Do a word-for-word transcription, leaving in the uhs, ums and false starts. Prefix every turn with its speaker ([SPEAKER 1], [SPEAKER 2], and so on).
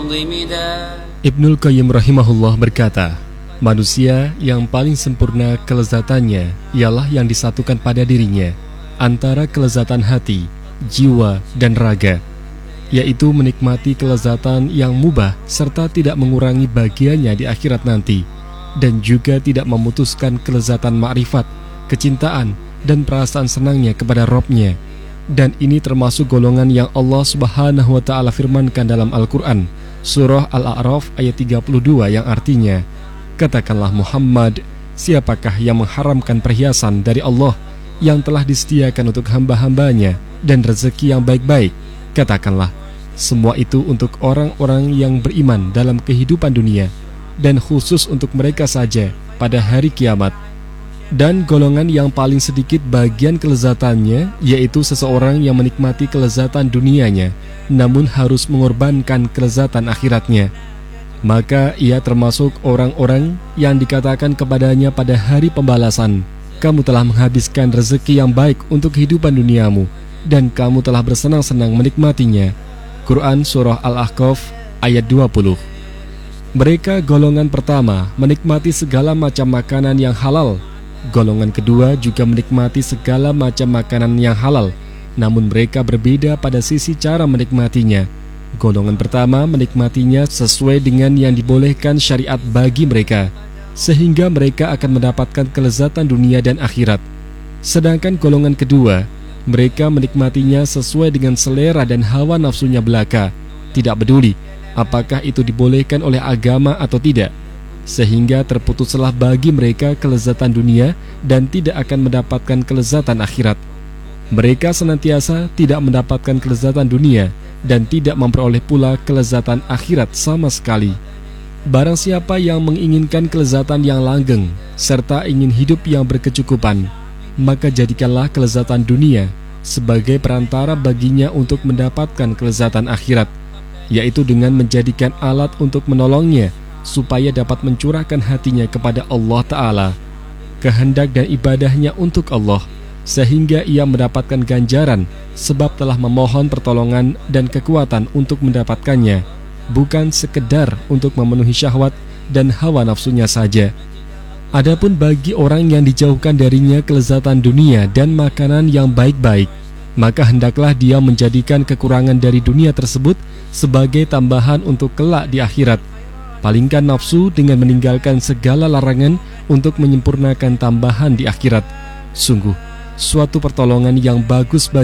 [SPEAKER 1] الأرض مداد.
[SPEAKER 2] Ibnul Qayyim rahimahullah berkata, manusia yang paling sempurna kelezatannya ialah yang disatukan pada dirinya antara kelezatan hati, jiwa, dan raga, yaitu menikmati kelezatan yang mubah serta tidak mengurangi bagiannya di akhirat nanti, dan juga tidak memutuskan kelezatan ma'rifat, kecintaan, dan perasaan senangnya kepada Rabb-nya. Dan ini termasuk golongan yang Allah subhanahu wa ta'ala firmankan dalam Al-Quran, Surah Al-A'raf ayat tiga puluh dua, yang artinya, katakanlah Muhammad, siapakah yang mengharamkan perhiasan dari Allah yang telah disediakan untuk hamba-hambanya dan rezeki yang baik-baik? Katakanlah, semua itu untuk orang-orang yang beriman dalam kehidupan dunia, dan khusus untuk mereka saja pada hari kiamat. Dan golongan yang paling sedikit bagian kelezatannya yaitu seseorang yang menikmati kelezatan dunianya namun harus mengorbankan kelezatan akhiratnya. Maka ia termasuk orang-orang yang dikatakan kepadanya pada hari pembalasan, kamu telah menghabiskan rezeki yang baik untuk kehidupan duniamu dan kamu telah bersenang-senang menikmatinya. Quran Surah Al-Ahqaf ayat dua puluh. Mereka golongan pertama menikmati segala macam makanan yang halal. Golongan kedua juga menikmati segala macam makanan yang halal, namun mereka berbeda pada sisi cara menikmatinya. Golongan pertama menikmatinya sesuai dengan yang dibolehkan syariat bagi mereka, sehingga mereka akan mendapatkan kelezatan dunia dan akhirat. Sedangkan golongan kedua, mereka menikmatinya sesuai dengan selera dan hawa nafsunya belaka, tidak peduli apakah itu dibolehkan oleh agama atau tidak, sehingga terputuslah bagi mereka kelezatan dunia dan tidak akan mendapatkan kelezatan akhirat. Mereka senantiasa tidak mendapatkan kelezatan dunia dan tidak memperoleh pula kelezatan akhirat sama sekali. Barang siapa yang menginginkan kelezatan yang langgeng serta ingin hidup yang berkecukupan, maka jadikanlah kelezatan dunia sebagai perantara baginya untuk mendapatkan kelezatan akhirat, yaitu dengan menjadikan alat untuk menolongnya supaya dapat mencurahkan hatinya kepada Allah Ta'ala, kehendak dan ibadahnya untuk Allah, sehingga ia mendapatkan ganjaran sebab telah memohon pertolongan dan kekuatan untuk mendapatkannya, bukan sekedar untuk memenuhi syahwat dan hawa nafsunya saja. Adapun bagi orang yang dijauhkan darinya kelezatan dunia dan makanan yang baik-baik, maka hendaklah dia menjadikan kekurangan dari dunia tersebut sebagai tambahan untuk kelak di akhirat. Palingkan nafsu dengan meninggalkan segala larangan untuk menyempurnakan tambahan di akhirat. Sungguh, suatu pertolongan yang bagus bagi